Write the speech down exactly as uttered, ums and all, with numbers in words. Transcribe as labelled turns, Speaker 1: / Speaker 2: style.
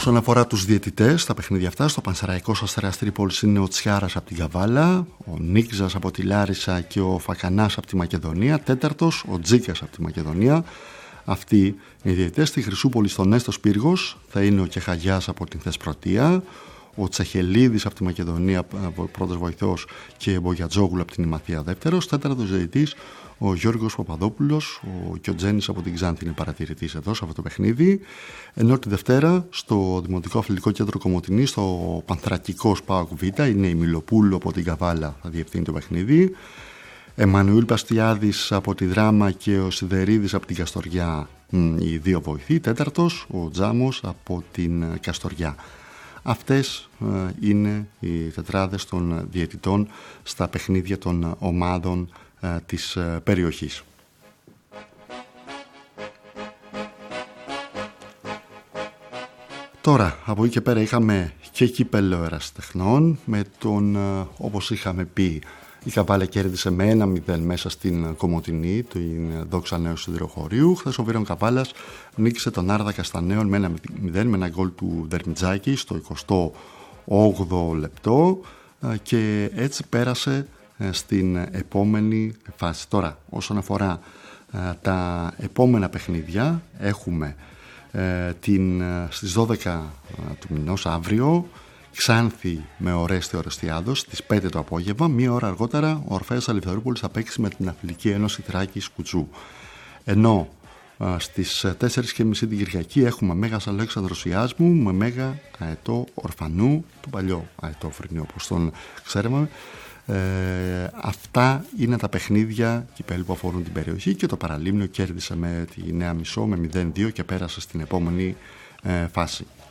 Speaker 1: Όσον αφορά τους διαιτητές, τα παιχνίδια αυτά, στο Πανσεραϊκός Αστέρας Τρίπολης είναι ο Τσιάρας από την Καβάλα, ο Νίκζας από τη Λάρισα και ο Φακανάς από τη Μακεδονία. Τέταρτος, ο Τζίκας από τη Μακεδονία. Αυτοί οι διαιτητές. Στη Χρυσούπολη, στον Νέστος Πύργος, θα είναι ο Κεχαγιάς από την Θεσπρωτεία, ο Τσαχελίδης από τη Μακεδονία, πρώτος βοηθός, και ο Μπογιατζόγλου από την Ημαθία, δεύτερος. Τέταρτος διαιτητής, ο Γιώργος Παπαδόπουλος, ο Κιοτζένης από την Ξάνθη είναι παρατηρητής εδώ σε αυτό το παιχνίδι. Ενώ τη Δευτέρα στο Δημοτικό Αθλητικό Κέντρο Κομοτηνής, στο Πανθρακικό ΣΠΑΟΚ Β, είναι η Μιλοπούλου από την Καβάλα, θα διευθύνει το παιχνίδι. Εμμανουήλ Παστιάδης από τη Δράμα και ο Σιδερίδης από την Καστοριά, οι δύο βοηθοί. Τέταρτος, ο Τζάμος από την Καστοριά. Αυτές είναι οι τετράδες των διαιτητών στα παιχνίδια των ομάδων της περιοχής. Τώρα, από εκεί και πέρα είχαμε και κύπελλο ερασιτεχνών με τον, όπως είχαμε πει, η Καβάλα κέρδισε με ένα μηδέν μέσα στην Κομοτηνή, την Δόξα Νέου Σιδηροχωρίου. Χθες ο Βίρον Καβάλας νίκησε τον Άρδα Καστανέων με ένα μηδέν με ένα γκολ του Δερμιτζάκη στο εικοστό όγδοο λεπτό και έτσι πέρασε στην επόμενη φάση. Τώρα, όσον αφορά τα επόμενα παιχνίδια, έχουμε την, στις δώδεκα του μηνός αύριο Ξάνθη με Ορέστη Ορεστιάδος στις πέντε το απόγευμα. Μία ώρα αργότερα ο Ορφέας Αλευθερούπολης θα παίξει με την Αθλητική Ένωση Θράκης Κουτσού. Ενώ στις τέσσερις και μισή την Κυριακή έχουμε Μέγας Αλέξανδρος Ιάσμου με Μέγα Αετό Ορφανού, το παλιό Αετό Φρυνίο όπως τον ξέραμε. Ε, αυτά είναι τα παιχνίδια κυπέλλου που αφορούν την περιοχή και το Παραλίμνιο κέρδισε με τη Νέα Μισό με μηδέν δύο και πέρασε στην επόμενη ε, φάση.